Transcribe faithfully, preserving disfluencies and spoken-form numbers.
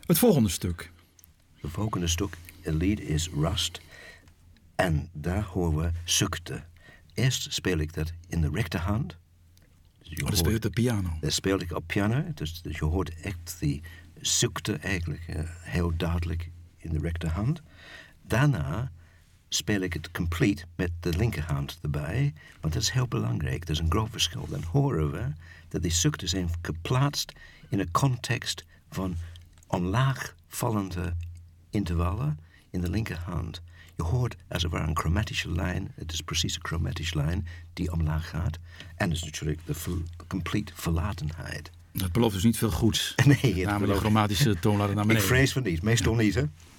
Het volgende stuk. Het volgende stuk, een lied, is Rust. En daar horen we sukte. Eerst speel ik dat in de rechterhand. Dus oh, dan speel je op de piano. Dat speel ik op piano. Dus, dus je hoort echt die sukte eigenlijk uh, heel duidelijk in de rechterhand. Daarna speel ik het compleet met de linkerhand erbij. Want dat is heel belangrijk. Dat is een groot verschil. Dan horen we dat die sukten zijn geplaatst in een context van omlaag vallende intervallen in de linkerhand. Je hoort als het ware een chromatische lijn. Het is precies een chromatische lijn die omlaag gaat. En dus natuurlijk de vo- complete verlatenheid. Dat belooft dus niet veel goeds. Nee, het Namelijk belooft... chromatische toonladder naar beneden. Ik vrees van niet. Meestal niet, hè?